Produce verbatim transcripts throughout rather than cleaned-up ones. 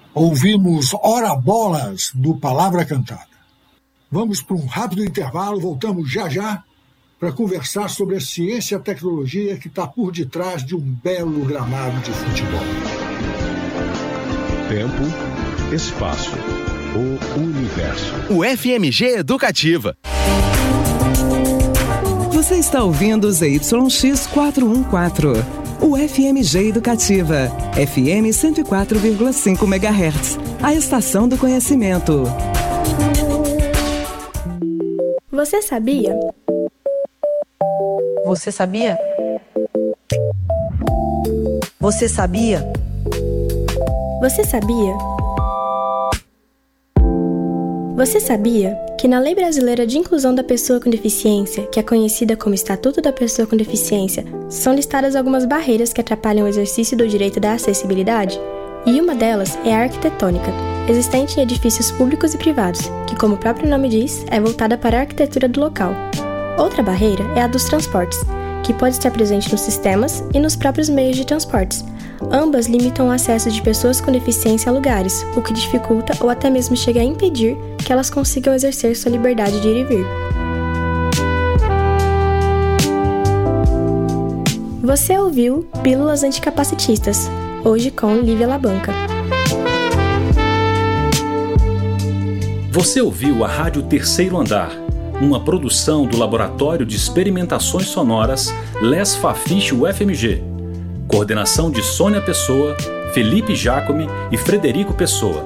Ouvimos Ora Bolas, do Palavra Cantada. Vamos para um rápido intervalo, voltamos já já para conversar sobre a ciência e a tecnologia que está por detrás de um belo gramado de futebol. Tempo, espaço, o universo. O F M G Educativa. Você está ouvindo o Z Y X quatrocentos e quatorze. O F M G Educativa, F M cento e quatro vírgula cinco megahertz, a estação do conhecimento. Você sabia? Você sabia? Você sabia? Você sabia? Você sabia que na Lei Brasileira de Inclusão da Pessoa com Deficiência, que é conhecida como Estatuto da Pessoa com Deficiência, são listadas algumas barreiras que atrapalham o exercício do direito da acessibilidade? E uma delas é a arquitetônica, existente em edifícios públicos e privados, que, como o próprio nome diz, é voltada para a arquitetura do local. Outra barreira é a dos transportes, que pode estar presente nos sistemas e nos próprios meios de transportes. Ambas limitam o acesso de pessoas com deficiência a lugares, o que dificulta ou até mesmo chega a impedir que elas consigam exercer sua liberdade de ir e vir. Você ouviu Pílulas Anticapacitistas, hoje com Lívia Labanca. Você ouviu a Rádio Terceiro Andar, uma produção do Laboratório de Experimentações Sonoras Les Fafiche U F M G. Coordenação de Sônia Pessoa, Felipe Jacome e Frederico Pessoa.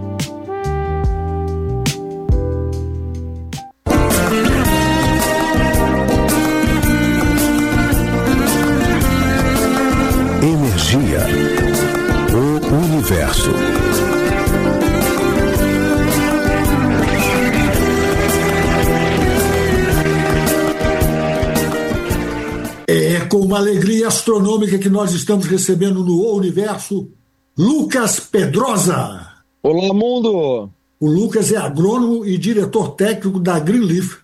Energia. O universo. É com uma alegria astronômica que nós estamos recebendo no O Universo Lucas Pedrosa. Olá, mundo! O Lucas é agrônomo e diretor técnico da Greenleaf.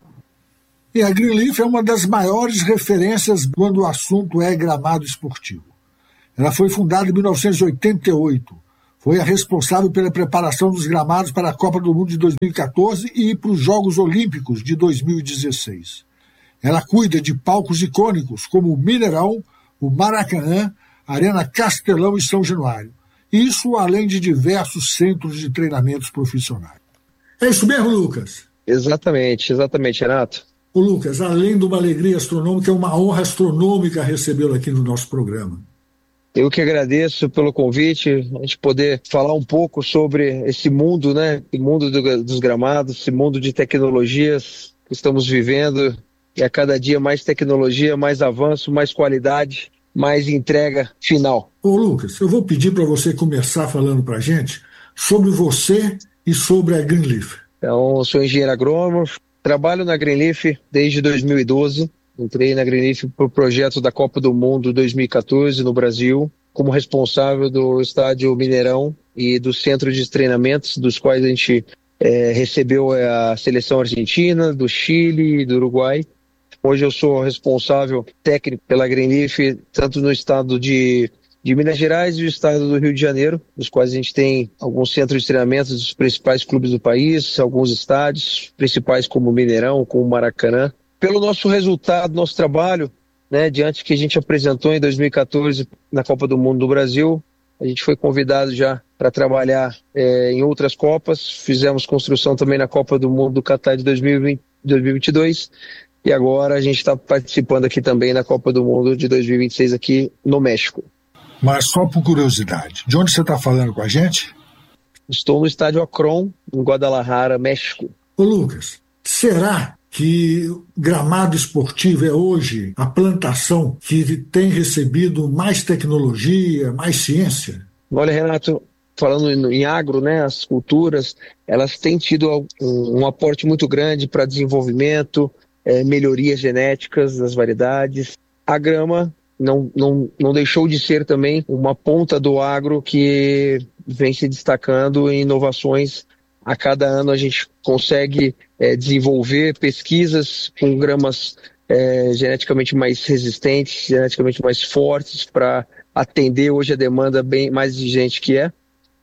E a Greenleaf é uma das maiores referências quando o assunto é gramado esportivo. Ela foi fundada em mil novecentos e oitenta e oito. Foi a responsável pela preparação dos gramados para a Copa do Mundo de dois mil e catorze e para os Jogos Olímpicos de dois mil e dezesseis. Ela cuida de palcos icônicos como o Mineirão, o Maracanã, Arena Castelão e São Januário. Isso além de diversos centros de treinamentos profissionais. É isso mesmo, Lucas? Exatamente, exatamente, Renato. Ô, Lucas, além de uma alegria astronômica, é uma honra astronômica recebê-lo aqui no nosso programa. Eu que agradeço pelo convite, a gente poder falar um pouco sobre esse mundo, né? Esse mundo do, dos gramados, esse mundo de tecnologias que estamos vivendo. E a cada dia mais tecnologia, mais avanço, mais qualidade, mais entrega final. Ô Lucas, eu vou pedir para você começar falando para a gente sobre você e sobre a Greenleaf. Então, eu sou engenheiro agrônomo, trabalho na Greenleaf desde dois mil e doze. Entrei na Greenleaf para o projeto da Copa do Mundo dois mil e catorze no Brasil, como responsável do estádio Mineirão e do centro de treinamentos, dos quais a gente é, recebeu a seleção argentina, do Chile e do Uruguai. Hoje eu sou responsável técnico pela Greenleaf, tanto no estado de, de Minas Gerais e o estado do Rio de Janeiro, nos quais a gente tem alguns centros de treinamento dos principais clubes do país, alguns estádios, principais como o Mineirão, como o Maracanã. Pelo nosso resultado, nosso trabalho, né, diante que a gente apresentou em dois mil e catorze na Copa do Mundo do Brasil, a gente foi convidado já para trabalhar é, em outras Copas, fizemos construção também na Copa do Mundo do Catar de dois mil e vinte, dois mil e vinte e dois, e agora a gente está participando aqui também na Copa do Mundo de dois mil e vinte e seis aqui no México. Mas só por curiosidade, de onde você está falando com a gente? Estou no estádio Akron, em Guadalajara, México. Ô Lucas, será que gramado esportivo é hoje a plantação que tem recebido mais tecnologia, mais ciência? Olha, Renato, falando em agro, né, as culturas, elas têm tido um, um aporte muito grande para desenvolvimento, É, melhorias genéticas das variedades. A grama não, não, não deixou de ser também uma ponta do agro que vem se destacando em inovações. A cada ano a gente consegue é, desenvolver pesquisas com gramas é, geneticamente mais resistentes, geneticamente mais fortes para atender hoje a demanda bem mais exigente que é.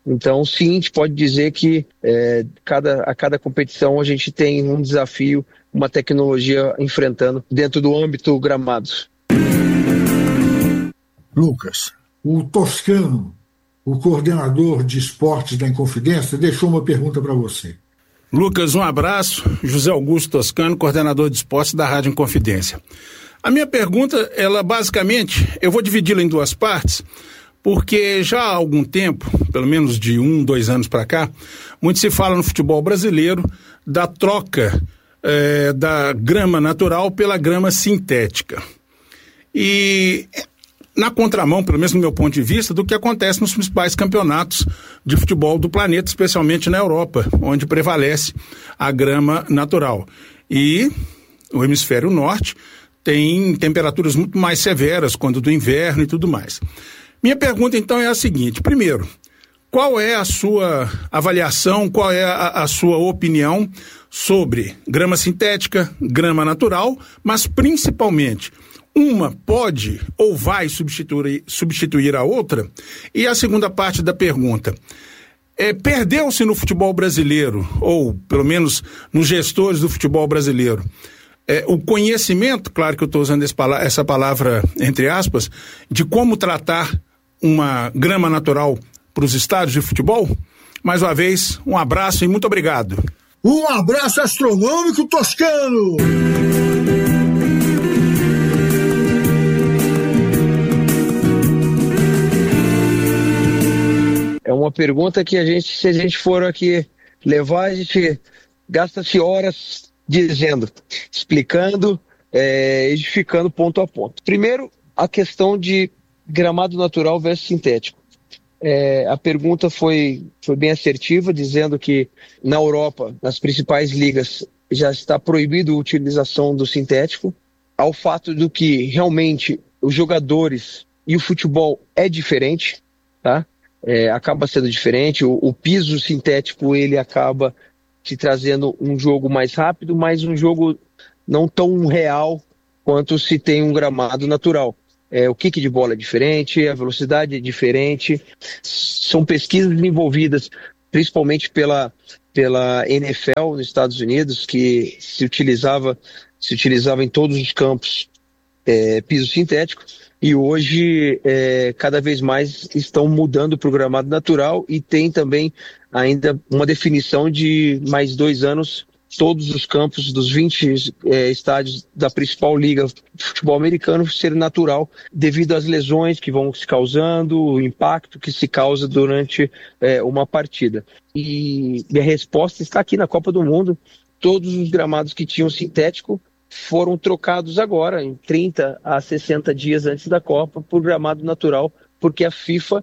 Então, sim, a gente pode dizer que é, cada, a cada competição a gente tem um desafio, uma tecnologia enfrentando dentro do âmbito gramados. Lucas, o Toscano, o coordenador de esportes da Inconfidência, deixou uma pergunta para você. Lucas, um abraço. José Augusto Toscano, coordenador de esportes da Rádio Inconfidência. A minha pergunta, ela basicamente, eu vou dividi-la em duas partes, porque já há algum tempo, pelo menos de um, dois anos para cá, muito se fala no futebol brasileiro da troca eh, da grama natural pela grama sintética. E na contramão, pelo menos no meu ponto de vista, do que acontece nos principais campeonatos de futebol do planeta, especialmente na Europa, onde prevalece a grama natural. E o hemisfério norte tem temperaturas muito mais severas, quando do inverno e tudo mais. Minha pergunta, então, é a seguinte. Primeiro, qual é a sua avaliação, qual é a, a sua opinião sobre grama sintética, grama natural, mas principalmente, uma pode ou vai substituir, substituir a outra? E a segunda parte da pergunta, é, perdeu-se no futebol brasileiro, ou pelo menos nos gestores do futebol brasileiro, é, o conhecimento, claro que eu estou usando esse, essa palavra entre aspas, de como tratar uma grama natural para os estádios de futebol? Mais uma vez, um abraço e muito obrigado. Um abraço astronômico, Toscano! É uma pergunta que a gente, se a gente for aqui levar, a gente gasta-se horas dizendo, explicando, é, edificando ponto a ponto. Primeiro, a questão de gramado natural versus sintético. É, a pergunta foi, foi bem assertiva, dizendo que na Europa, nas principais ligas, já está proibido a utilização do sintético, ao fato do que realmente os jogadores e o futebol é diferente, tá? É, acaba sendo diferente, o, o piso sintético ele acaba te trazendo um jogo mais rápido, mas um jogo não tão real quanto se tem um gramado natural. É, o kick de bola é diferente, a velocidade é diferente, são pesquisas desenvolvidas principalmente pela, pela N F L nos Estados Unidos, que se utilizava, se utilizava em todos os campos é, piso sintético. E hoje, é, cada vez mais, estão mudando para o gramado natural e tem também ainda uma definição de mais dois anos, todos os campos dos vinte é, estádios da principal liga de futebol americano ser natural, devido às lesões que vão se causando, o impacto que se causa durante é, uma partida. E, e a resposta está aqui na Copa do Mundo. Todos os gramados que tinham sintético foram trocados agora, em trinta a sessenta dias antes da Copa, por gramado natural, porque a FIFA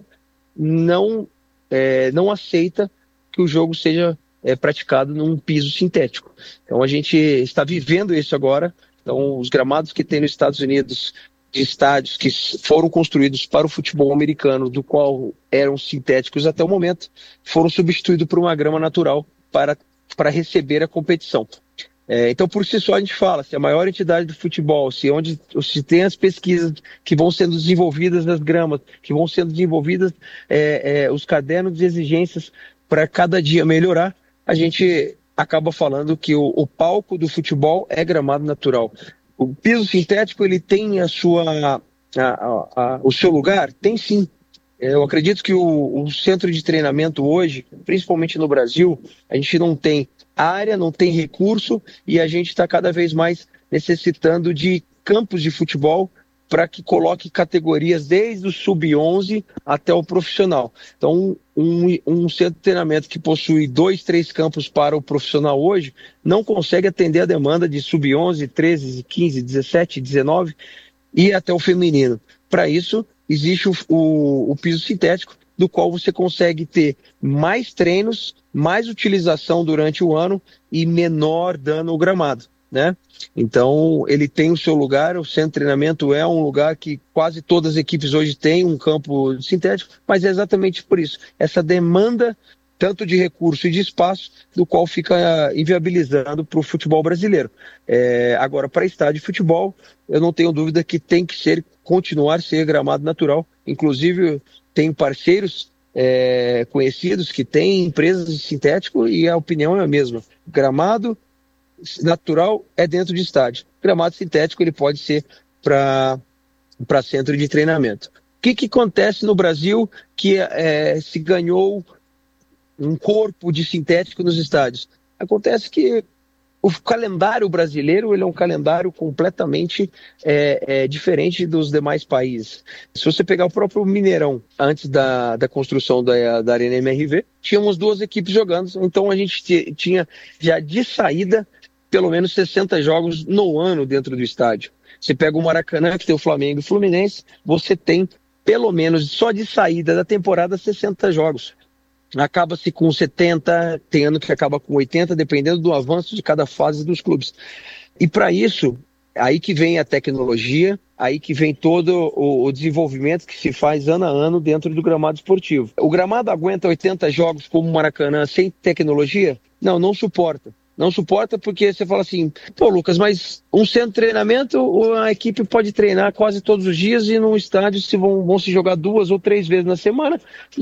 não, é, não aceita que o jogo seja é, praticado num piso sintético. Então a gente está vivendo isso agora. Então os gramados que tem nos Estados Unidos, de estádios que foram construídos para o futebol americano, do qual eram sintéticos até o momento, foram substituídos por uma grama natural para, para receber a competição. É, então, por si só, a gente fala, se a maior entidade do futebol, se, onde, se tem as pesquisas que vão sendo desenvolvidas nas gramas, que vão sendo desenvolvidas é, é, os cadernos de exigências para cada dia melhorar, a gente acaba falando que o, o palco do futebol é gramado natural. O piso sintético, ele tem a sua, a, a, a, o seu lugar? Tem sim. Eu acredito que o, o centro de treinamento hoje, principalmente no Brasil, a gente não tem área, não tem recurso e a gente está cada vez mais necessitando de campos de futebol para que coloque categorias desde o sub onze até o profissional. Então, um, um centro de treinamento que possui dois, três campos para o profissional hoje não consegue atender a demanda de sub onze, treze, quinze, dezessete, dezenove e até o feminino. Para isso, existe o, o, o piso sintético, do qual você consegue ter mais treinos, mais utilização durante o ano e menor dano ao gramado, né? Então, ele tem o seu lugar, o centro de treinamento é um lugar que quase todas as equipes hoje têm um campo sintético, mas é exatamente por isso, essa demanda tanto de recurso e de espaço, do qual fica inviabilizando para o futebol brasileiro. É, agora, para estádio de futebol, eu não tenho dúvida que tem que ser, continuar a ser gramado natural. Inclusive, tenho parceiros é, conhecidos que têm empresas de sintético e a opinião é a mesma. Gramado natural é dentro de estádio. Gramado sintético ele pode ser para para centro de treinamento. O que, que acontece no Brasil que é, se ganhou um corpo de sintético nos estádios? Acontece que o calendário brasileiro ele é um calendário completamente é, é, diferente dos demais países. Se você pegar o próprio Mineirão, antes da, da construção da, da Arena M R V, tínhamos duas equipes jogando, então a gente t- tinha já de saída pelo menos sessenta jogos no ano dentro do estádio. Você pega o Maracanã, que tem o Flamengo e o Fluminense, você tem pelo menos só de saída da temporada sessenta jogos. Acaba-se com setenta, tem ano que acaba com oitenta, dependendo do avanço de cada fase dos clubes. E para isso, aí que vem a tecnologia, aí que vem todo o, o desenvolvimento que se faz ano a ano dentro do gramado esportivo. O gramado aguenta oitenta jogos como o Maracanã sem tecnologia? Não, não suporta. Não suporta porque você fala assim, pô Lucas, mas um centro de treinamento, a equipe pode treinar quase todos os dias e num estádio se vão, vão se jogar duas ou três vezes na semana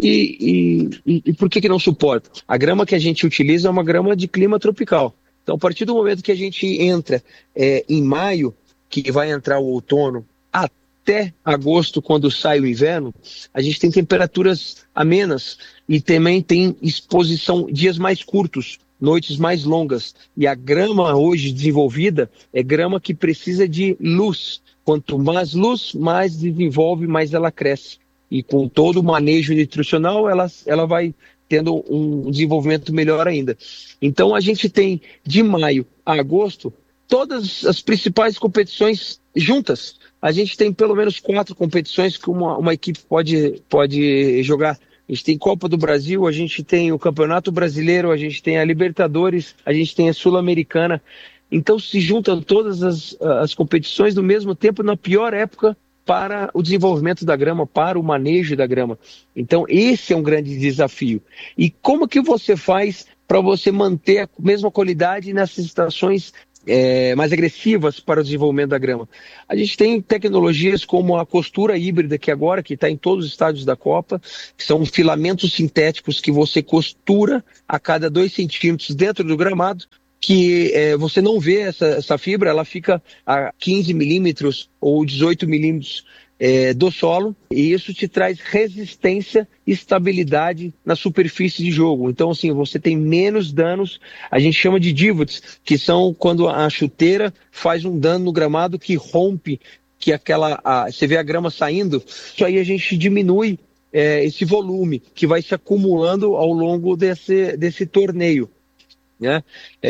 e, e, e por que que não suporta? A grama que a gente utiliza é uma grama de clima tropical. Então a partir do momento que a gente entra é, em maio, que vai entrar o outono, até agosto, quando sai o inverno, a gente tem temperaturas amenas e também tem exposição, dias mais curtos, noites mais longas, e a grama hoje desenvolvida é grama que precisa de luz. Quanto mais luz, mais desenvolve, mais ela cresce. E com todo o manejo nutricional, ela, ela vai tendo um desenvolvimento melhor ainda. Então a gente tem de maio a agosto todas as principais competições juntas. A gente tem pelo menos quatro competições que uma, uma equipe pode, pode jogar. A gente tem Copa do Brasil, a gente tem o Campeonato Brasileiro, a gente tem a Libertadores, a gente tem a Sul-Americana. Então se juntam todas as, as competições no mesmo tempo, na pior época para o desenvolvimento da grama, para o manejo da grama. Então esse é um grande desafio. E como que você faz para você manter a mesma qualidade nessas estações É, mais agressivas para o desenvolvimento da grama? A gente tem tecnologias como a costura híbrida, que agora que está em todos os estádios da Copa, que são filamentos sintéticos que você costura a cada dois centímetros dentro do gramado, que é, você não vê essa, essa fibra, ela fica a quinze milímetros ou dezoito milímetros É, do solo, e isso te traz resistência e estabilidade na superfície de jogo. Então, assim, você tem menos danos, a gente chama de divots, que são quando a chuteira faz um dano no gramado que rompe, que aquela, a, você vê a grama saindo, isso aí a gente diminui é, esse volume, que vai se acumulando ao longo desse, desse torneio, né?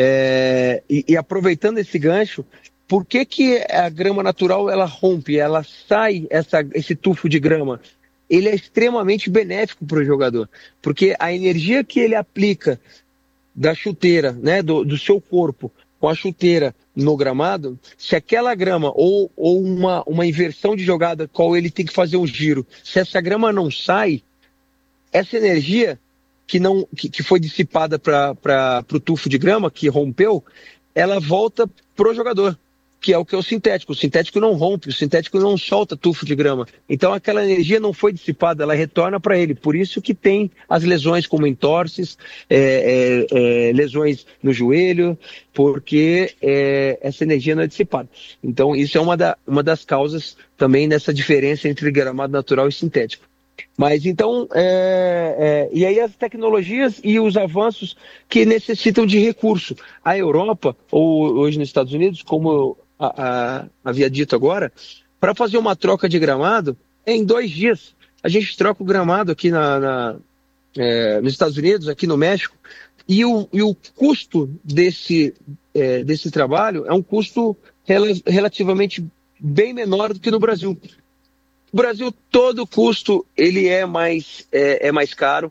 É, e, e aproveitando esse gancho, por que que a grama natural ela rompe, ela sai, essa, esse tufo de grama? Ele é extremamente benéfico para o jogador, porque a energia que ele aplica da chuteira, né, do, do seu corpo, com a chuteira no gramado, se aquela grama ou, ou uma, uma inversão de jogada, qual ele tem que fazer um giro, se essa grama não sai, essa energia que, não, que, que foi dissipada para o tufo de grama, que rompeu, ela volta para o jogador, que é o que é o sintético. O sintético não rompe, o sintético não solta tufo de grama. Então aquela energia não foi dissipada, ela retorna para ele. Por isso que tem as lesões como entorses, é, é, é, lesões no joelho, porque é, essa energia não é dissipada. Então isso é uma, da, uma das causas também dessa diferença entre gramado natural e sintético. Mas então, é, é, e aí as tecnologias e os avanços que necessitam de recurso. A Europa, ou hoje nos Estados Unidos, como eu a, a, havia dito agora, para fazer uma troca de gramado, é em dois dias. A gente troca o gramado aqui na, na, é, nos Estados Unidos, aqui no México, e o, e o custo desse, é, desse trabalho é um custo rel, relativamente bem menor do que no Brasil. No Brasil, todo custo ele é mais, é, é mais caro.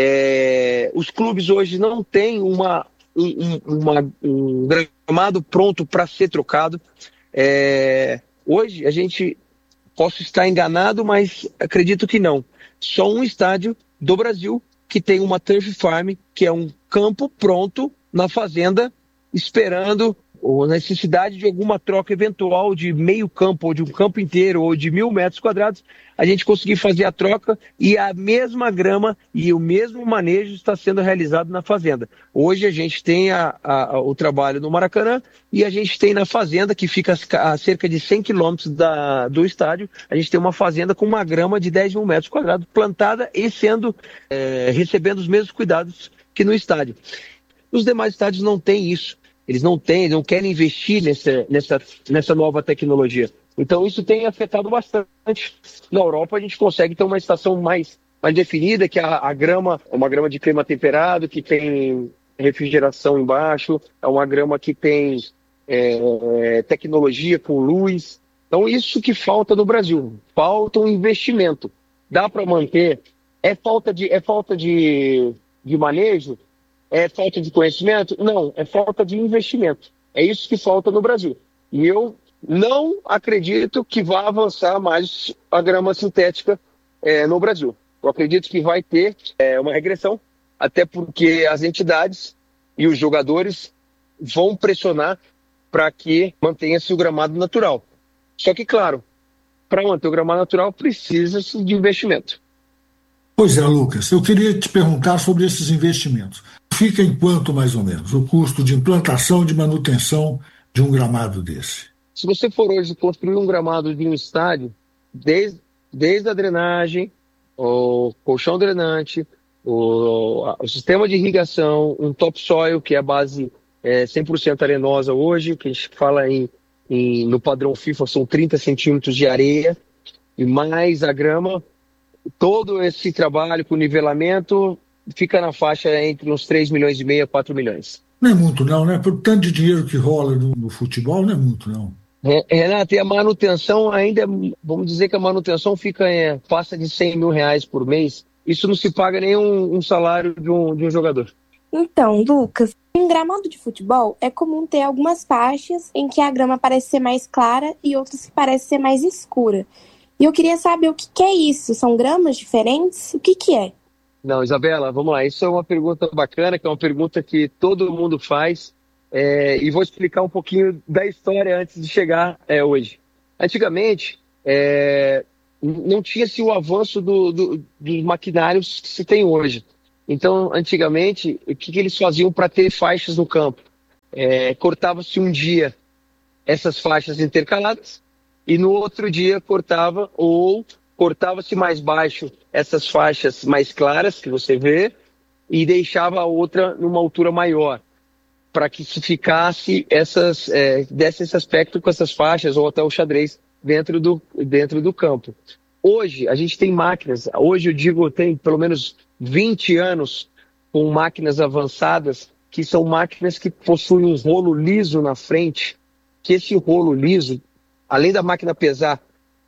É, os clubes hoje não têm uma, um, uma, um gramado pronto para ser trocado. É, hoje, a gente, posso estar enganado, mas acredito que não. Só um estádio do Brasil que tem uma turf farm, que é um campo pronto na fazenda, esperando ou necessidade de alguma troca eventual de meio campo, ou de um campo inteiro, ou de mil metros quadrados, a gente conseguir fazer a troca e a mesma grama e o mesmo manejo está sendo realizado na fazenda. Hoje a gente tem a, a, o trabalho no Maracanã e a gente tem na fazenda, que fica a cerca de cem quilômetros da, do estádio, a gente tem uma fazenda com uma grama de dez mil metros quadrados plantada e sendo, é, recebendo os mesmos cuidados que no estádio. Os demais estádios não têm isso. Eles não têm, não querem investir nessa, nessa, nessa nova tecnologia. Então isso tem afetado bastante. Na Europa a gente consegue ter uma estação mais, mais definida, que a, a grama é uma grama de clima temperado, que tem refrigeração embaixo, é uma grama que tem é, tecnologia com luz. Então isso que falta no Brasil. Falta um investimento. Dá para manter? É falta de, é falta de, de manejo? É falta de conhecimento? Não, é falta de investimento. É isso que falta no Brasil. E eu não acredito que vá avançar mais a grama sintética é, no Brasil. Eu acredito que vai ter é, uma regressão, até porque as entidades e os jogadores vão pressionar para que mantenha-se o gramado natural. Só que, claro, para manter o gramado natural precisa-se de investimento. Pois é, Lucas, eu queria te perguntar sobre esses investimentos. Fica em quanto, mais ou menos, o custo de implantação e de manutenção de um gramado desse? Se você for hoje construir um gramado de um estádio, desde, desde a drenagem, o colchão drenante, o, o sistema de irrigação, um topsoil, que é a base é, cem por cento arenosa hoje, que a gente fala em, em, no padrão FIFA, são trinta centímetros de areia, e mais a grama, todo esse trabalho com nivelamento fica na faixa entre uns três milhões e meio a quatro milhões. Não é muito não, né? Por tanto de dinheiro que rola no, no futebol, não é muito não. É, Renato, e a manutenção ainda, vamos dizer que a manutenção fica, é, passa de cem mil reais por mês. Isso não se paga nem um, um salário de um, de um jogador. Então, Lucas, em gramado de futebol é comum ter algumas faixas em que a grama parece ser mais clara e outras que parece ser mais escura. E eu queria saber o que, que é isso? São gramas diferentes? O que, que é? Não, Isabela, vamos lá. Isso é uma pergunta bacana, que é uma pergunta que todo mundo faz. É, e vou explicar um pouquinho da história antes de chegar é, hoje. Antigamente, é, não tinha-se o avanço do, do, dos maquinários que se tem hoje. Então, antigamente, o que, que eles faziam para ter faixas no campo? É, cortava-se um dia essas faixas intercaladas e no outro dia cortava ou cortava-se mais baixo essas faixas mais claras que você vê e deixava a outra numa altura maior, para que se ficasse essas, é, desse esse aspecto com essas faixas ou até o xadrez dentro do, dentro do campo. Hoje, a gente tem máquinas, hoje eu digo, tem pelo menos vinte anos com máquinas avançadas, que são máquinas que possuem um rolo liso na frente, que esse rolo liso, além da máquina pesar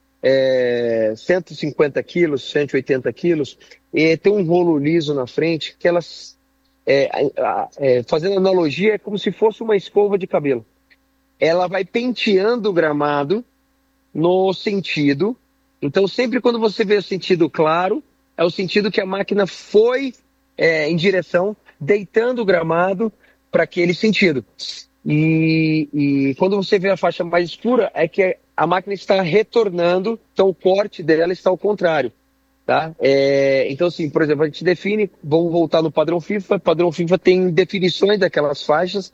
é, cento e cinquenta quilos, cento e oitenta quilos, e tem um rolo liso na frente, que elas... É, é, fazendo analogia, é como se fosse uma escova de cabelo. Ela vai penteando o gramado no sentido. Então, sempre quando você vê o sentido claro, é o sentido que a máquina foi é, em direção, deitando o gramado para aquele sentido. E, e quando você vê a faixa mais escura, é que a máquina está retornando, então o corte dela está ao contrário. Tá? É, então, assim, por exemplo, a gente define, vamos voltar no padrão FIFA, o padrão FIFA tem definições daquelas faixas,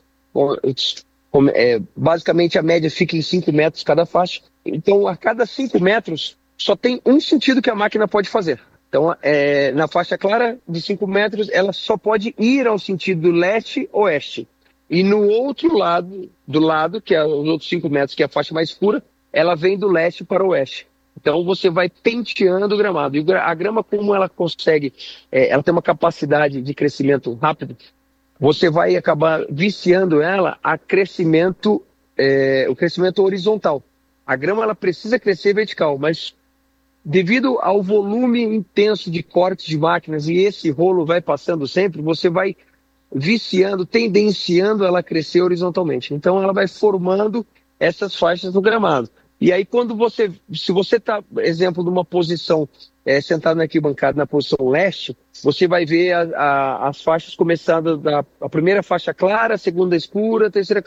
é, basicamente a média fica em cinco metros cada faixa, então a cada cinco metros só tem um sentido que a máquina pode fazer. Então, é, na faixa clara de cinco metros, ela só pode ir ao sentido leste-oeste, e no outro lado, do lado, que é os outros cinco metros, que é a faixa mais escura, ela vem do leste para o oeste. Então você vai penteando o gramado. E a grama, como ela consegue, é, ela tem uma capacidade de crescimento rápido, você vai acabar viciando ela a crescimento, é, o crescimento horizontal. A grama ela precisa crescer vertical, mas devido ao volume intenso de cortes de máquinas e esse rolo vai passando sempre, você vai viciando, tendenciando ela a crescer horizontalmente. Então ela vai formando essas faixas no gramado. E aí, quando você, se você está, exemplo, numa posição, é, sentado na arquibancada, na posição leste, você vai ver a, a, as faixas começando da a primeira faixa clara, a segunda escura, a terceira clara.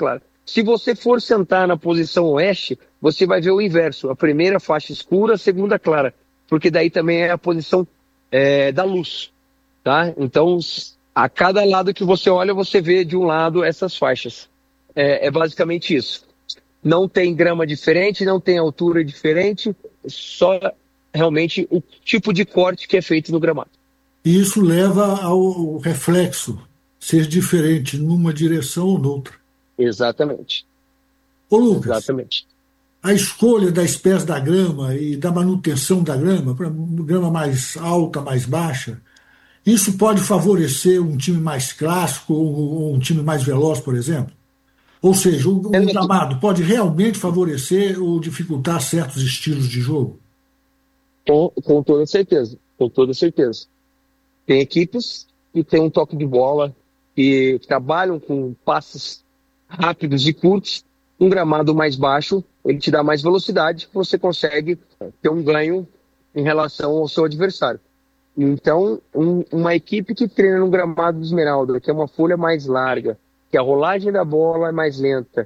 Se você for sentar na posição oeste, você vai ver o inverso. A primeira faixa escura, a segunda clara. Porque daí também é a posição é, da luz. Tá? Então, a cada lado que você olha, você vê de um lado essas faixas. É, é basicamente isso. Não tem grama diferente, não tem altura diferente, só realmente o tipo de corte que é feito no gramado. E isso leva ao reflexo ser diferente numa direção ou noutra. Exatamente. Ô Lucas, Exatamente. A escolha da espécie da grama e da manutenção da grama, para grama mais alta, mais baixa, isso pode favorecer um time mais clássico ou um time mais veloz, por exemplo? Ou seja, o, o gramado pode realmente favorecer ou dificultar certos estilos de jogo? Com, com toda certeza, com toda certeza. Tem equipes que têm um toque de bola, que trabalham com passes rápidos e curtos. Um gramado mais baixo, ele te dá mais velocidade, você consegue ter um ganho em relação ao seu adversário. Então, um, uma equipe que treina no gramado de esmeralda, que é uma folha mais larga, que a rolagem da bola é mais lenta,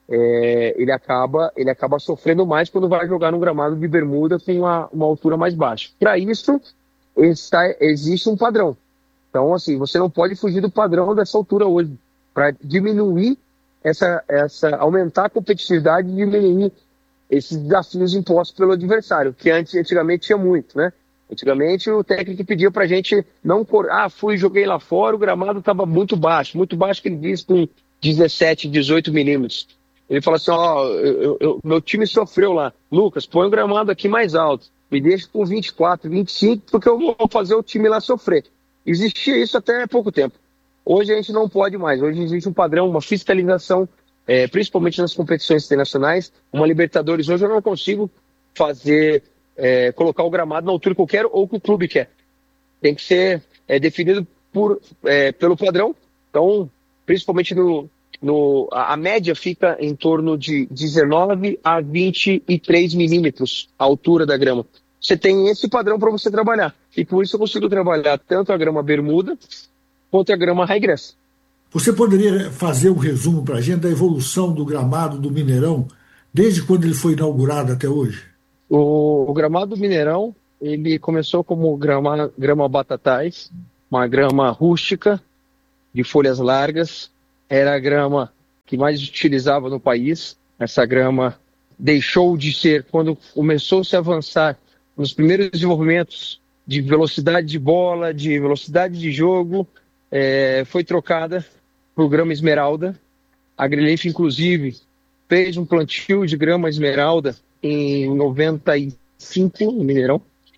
é, ele, acaba, ele acaba sofrendo mais quando vai jogar no gramado de bermuda com uma, uma altura mais baixa. Para isso, está, existe um padrão. Então, assim, você não pode fugir do padrão dessa altura hoje, para diminuir essa, essa, aumentar a competitividade e diminuir esses desafios impostos pelo adversário, que antes, antigamente tinha muito, né? Antigamente o técnico pedia pra gente não cor... ah, fui, joguei lá fora, o gramado estava muito baixo, muito baixo que ele diz com dezessete, dezoito milímetros. Ele fala assim, ó, eu, eu, meu time sofreu lá. Lucas, põe o gramado aqui mais alto, me deixa com vinte e quatro, vinte e cinco, porque eu vou fazer o time lá sofrer. Existia isso até há pouco tempo. Hoje a gente não pode mais, hoje existe um padrão, uma fiscalização, é, principalmente nas competições internacionais. Uma Libertadores hoje eu não consigo fazer... É, colocar o gramado na altura que eu quero ou que o clube quer. Tem que ser é, definido por, é, pelo padrão. Então, principalmente no, no a, a média fica em torno de dezenove a vinte e três milímetros a altura da grama. Você tem esse padrão para você trabalhar. E por isso eu consigo trabalhar tanto a grama bermuda quanto a grama high grass. Você poderia fazer um resumo para a gente da evolução do gramado do Mineirão desde quando ele foi inaugurado até hoje? O, o gramado do Mineirão, ele começou como grama, grama batatais, uma grama rústica, de folhas largas. Era a grama que mais utilizava no país. Essa grama deixou de ser, quando começou a se avançar nos primeiros desenvolvimentos de velocidade de bola, de velocidade de jogo, é, foi trocada por grama esmeralda. A Greenleaf, inclusive, fez um plantio de grama esmeralda em noventa e cinco, no Mineirão.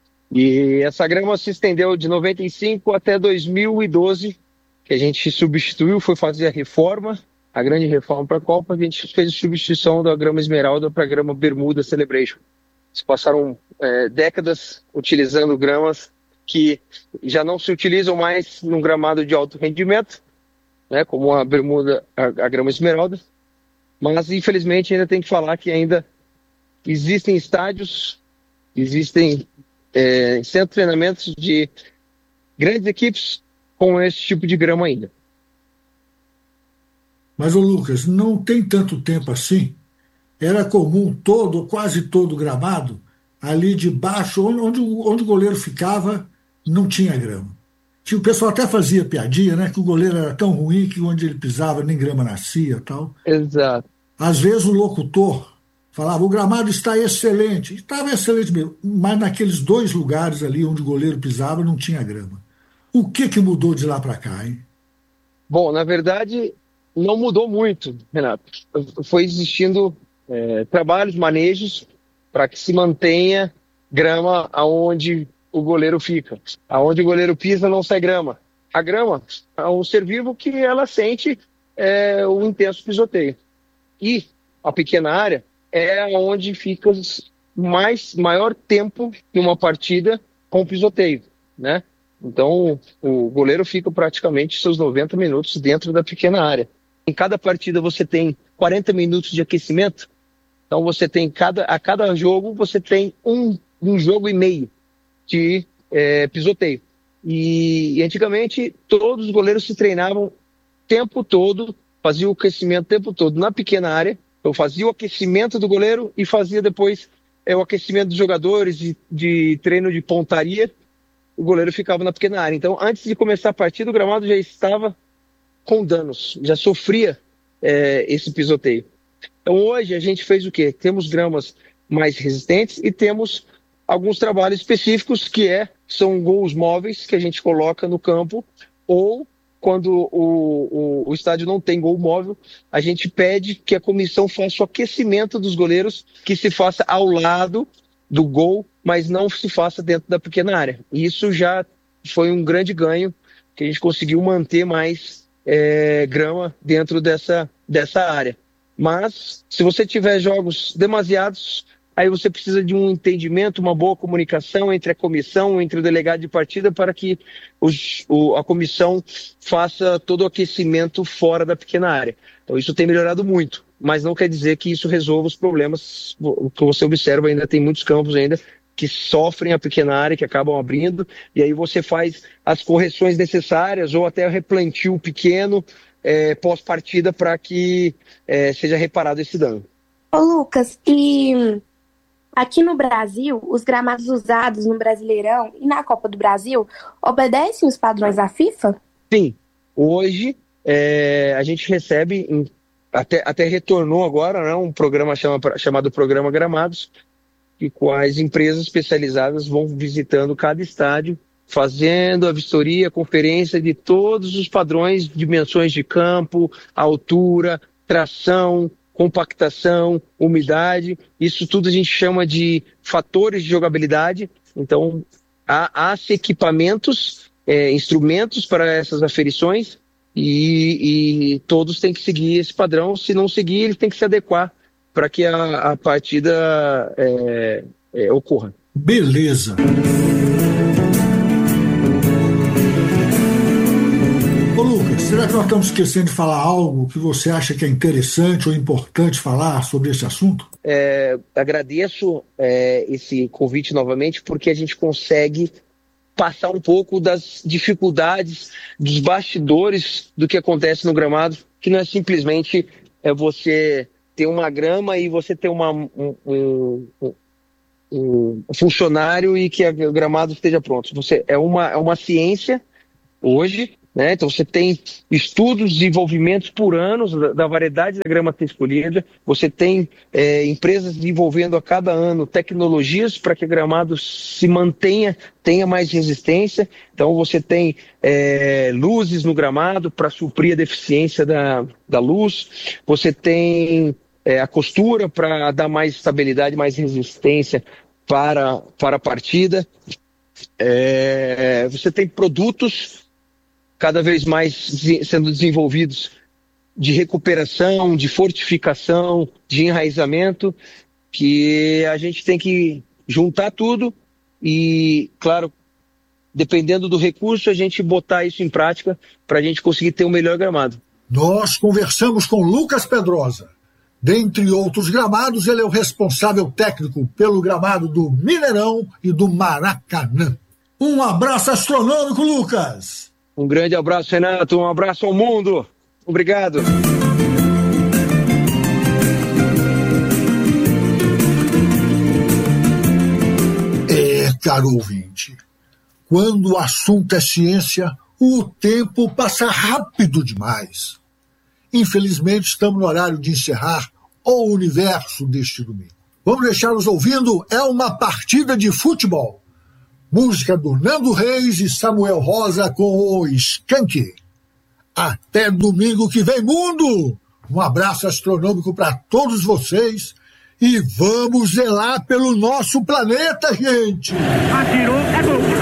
E essa grama se estendeu de noventa e cinco até dois mil e doze, que a gente substituiu, foi fazer a reforma, a grande reforma para a Copa, a gente fez a substituição da grama esmeralda para a grama bermuda Celebration. Se passaram é, décadas utilizando gramas que já não se utilizam mais num gramado de alto rendimento, né, como a bermuda, a, a grama esmeralda, mas infelizmente ainda tem que falar que ainda existem estádios, existem é, centros de treinamentos de grandes equipes com esse tipo de grama ainda. Mas, ô Lucas, não tem tanto tempo assim. Era comum todo, quase todo gramado, ali debaixo, onde, onde o goleiro ficava, não tinha grama. O pessoal até fazia piadinha, né? Que o goleiro era tão ruim que onde ele pisava nem grama nascia e tal. Exato. Às vezes o locutor falava, o gramado está excelente. Estava excelente mesmo, mas naqueles dois lugares ali onde o goleiro pisava não tinha grama. O que, que mudou de lá para cá, hein? Bom, na verdade, não mudou muito, Renato. Foi existindo é, trabalhos, manejos, para que se mantenha grama aonde o goleiro fica. Aonde o goleiro pisa não sai grama. A grama é um ser vivo que ela sente é, o intenso pisoteio. E a pequena área é onde fica mais, maior tempo em uma partida com pisoteio, né? Então, o goleiro fica praticamente seus noventa minutos dentro da pequena área. Em cada partida você tem quarenta minutos de aquecimento, então você tem, cada, a cada jogo, você tem um, um jogo e meio de é, pisoteio. E, e antigamente, todos os goleiros se treinavam o tempo todo fazia o aquecimento o tempo todo na pequena área. Eu fazia o aquecimento do goleiro e fazia depois é, o aquecimento dos jogadores de, de treino de pontaria. O goleiro ficava na pequena área. Então, antes de começar a partida, o gramado já estava com danos, já sofria é, esse pisoteio. Então, hoje a gente fez o quê? Temos gramas mais resistentes e temos alguns trabalhos específicos que é, são gols móveis que a gente coloca no campo, ou quando o, o, o estádio não tem gol móvel, a gente pede que a comissão faça o aquecimento dos goleiros, que se faça ao lado do gol, mas não se faça dentro da pequena área. E isso já foi um grande ganho, que a gente conseguiu manter mais é, grama dentro dessa, dessa área. Mas, se você tiver jogos demasiados, aí você precisa de um entendimento, uma boa comunicação entre a comissão, entre o delegado de partida, para que os, o, a comissão faça todo o aquecimento fora da pequena área. Então isso tem melhorado muito, mas não quer dizer que isso resolva os problemas. O que você observa, ainda tem muitos campos ainda que sofrem a pequena área, que acabam abrindo, e aí você faz as correções necessárias ou até o replantio pequeno é, pós-partida para que é, seja reparado esse dano. Ô Lucas, e aqui no Brasil, os gramados usados no Brasileirão e na Copa do Brasil obedecem os padrões da FIFA? Sim. Hoje, é, a gente recebe, em, até, até retornou agora, né, um programa chama, chamado Programa Gramados, e quais empresas especializadas vão visitando cada estádio, fazendo a vistoria, a conferência de todos os padrões, dimensões de campo, altura, tração, compactação, umidade. Isso tudo a gente chama de fatores de jogabilidade. Então, há, há equipamentos, é, instrumentos para essas aferições e, e todos têm que seguir esse padrão. Se não seguir, ele tem que se adequar para que a, a partida é, é, ocorra. Beleza. Ô Lucas, será que nós estamos esquecendo de falar algo que você acha que é interessante ou importante falar sobre esse assunto? É, agradeço é, esse convite novamente, porque a gente consegue passar um pouco das dificuldades, dos bastidores do que acontece no gramado, que não é simplesmente é, você ter uma grama e você ter uma, um, um, um, um funcionário e que o gramado esteja pronto. Você, é, uma, é uma ciência hoje, né? Então você tem estudos, desenvolvimentos por anos da, da variedade da grama a ser escolhida. Você tem é, empresas desenvolvendo a cada ano tecnologias para que o gramado se mantenha, tenha mais resistência. Então você tem é, luzes no gramado para suprir a deficiência da, da luz. Você tem é, a costura para dar mais estabilidade, mais resistência para, para a partida. É, você tem produtos cada vez mais sendo desenvolvidos de recuperação, de fortificação, de enraizamento, que a gente tem que juntar tudo e, claro, dependendo do recurso, a gente botar isso em prática para a gente conseguir ter um melhor gramado. Nós conversamos com Lucas Pedrosa. Dentre outros gramados, ele é o responsável técnico pelo gramado do Mineirão e do Maracanã. Um abraço astronômico, Lucas! Um grande abraço, Renato. Um abraço ao mundo. Obrigado. É, caro ouvinte, quando o assunto é ciência, o tempo passa rápido demais. Infelizmente, estamos no horário de encerrar o universo deste domingo. Vamos deixá-los ouvindo É uma Partida de Futebol. Música do Nando Reis e Samuel Rosa com o Skank. Até domingo que vem, mundo! Um abraço astronômico para todos vocês e vamos zelar pelo nosso planeta, gente! Atirou, é gol!